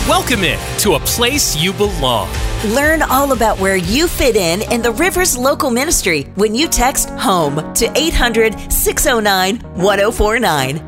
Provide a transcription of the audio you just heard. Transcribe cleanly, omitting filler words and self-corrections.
Welcome in to a place you belong. Learn all about where you fit in the Rivers Local Ministry when you text HOME to 800-609-1049.